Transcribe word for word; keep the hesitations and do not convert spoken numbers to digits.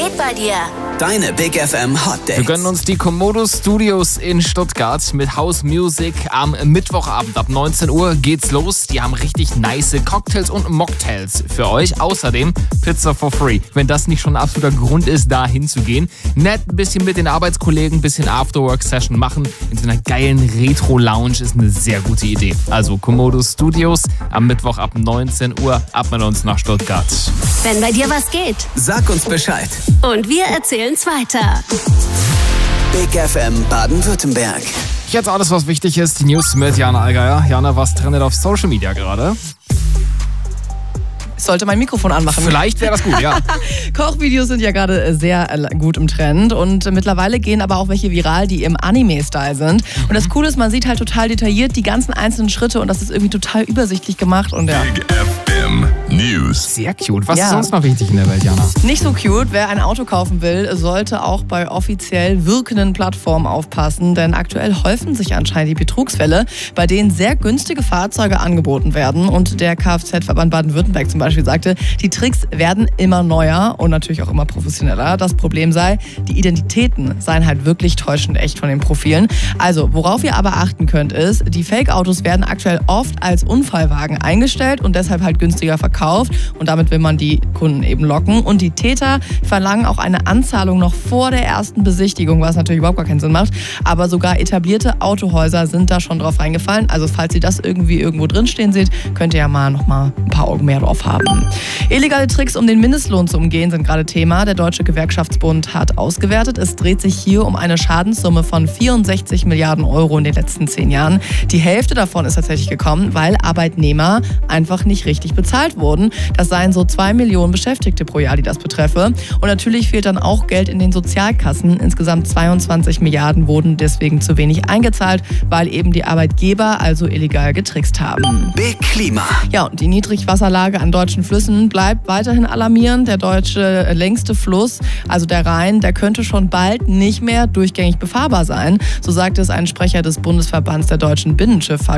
geht bei dir? Deine Big F M Hot Dates. Wir gönnen uns die Komodo Studios in Stuttgart mit House Music. Am Mittwochabend ab neunzehn Uhr geht's los. Die haben richtig nice Cocktails und Mocktails für euch. Außerdem Pizza for free. Wenn das nicht schon ein absoluter Grund ist, da hinzugehen. Nett ein bisschen mit den Arbeitskollegen, ein bisschen Afterwork-Session machen. In so einer geilen Retro-Lounge ist eine sehr gute Idee. Also Komodo Studios am Mittwoch ab neunzehn Uhr. Ab mit uns nach Stuttgart. Wenn bei dir was geht. Sag uns Bescheid. Und wir erzählen's weiter. Big F M Baden-Württemberg. Jetzt alles, was wichtig ist. Die News mit Jana Allgeier. Jana, was trendet auf Social Media gerade? Ich sollte mein Mikrofon anmachen. Vielleicht wäre das gut, ja. Kochvideos sind ja gerade sehr gut im Trend und mittlerweile gehen aber auch welche viral, die im Anime-Style sind. Und das Coole ist, man sieht halt total detailliert die ganzen einzelnen Schritte und das ist irgendwie total übersichtlich gemacht. Und ja. Big F M News. Sehr cute. Was Ja. ist sonst noch wichtig in der Welt, Jana? Nicht so cute. Wer ein Auto kaufen will, sollte auch bei offiziell wirkenden Plattformen aufpassen, denn aktuell häufen sich anscheinend die Betrugsfälle, bei denen sehr günstige Fahrzeuge angeboten werden. Und der Kfz-Verband Baden-Württemberg zum Beispiel sagte, die Tricks werden immer neuer und natürlich auch immer professioneller. Das Problem sei, die Identitäten seien halt wirklich täuschend echt von den Profilen. Also, worauf ihr aber achten könnt, ist, die Fake-Autos werden aktuell oft als Unfallwagen eingestellt und deshalb halt günstiger verkauft. Und damit will man die Kunden eben locken. Und die Täter verlangen auch eine Anzahlung noch vor der ersten Besichtigung, was natürlich überhaupt gar keinen Sinn macht. Aber sogar etablierte Autohäuser sind da schon drauf reingefallen. Also falls ihr das irgendwie irgendwo drinstehen seht, könnt ihr ja mal noch mal ein paar Augen mehr drauf haben. Illegale Tricks, um den Mindestlohn zu umgehen, sind gerade Thema. Der Deutsche Gewerkschaftsbund hat ausgewertet. Es dreht sich hier um eine Schadenssumme von vierundsechzig Milliarden Euro in den letzten zehn Jahren. Die Hälfte davon ist tatsächlich gekommen, weil Arbeitnehmer einfach nicht richtig bezahlt wurden. Das seien so zwei Millionen Beschäftigte pro Jahr, die das betreffe. Und natürlich fehlt dann auch Geld in den Sozialkassen. Insgesamt zweiundzwanzig Milliarden wurden deswegen zu wenig eingezahlt, weil eben die Arbeitgeber also illegal getrickst haben. Big Klima. Ja, und die Niedrigwasserlage an deutschen Flüssen bleibt weiterhin alarmierend. Der deutsche längste Fluss, also der Rhein, der könnte schon bald nicht mehr durchgängig befahrbar sein. So sagte es ein Sprecher des Bundesverbands der deutschen Binnenschifffahrt.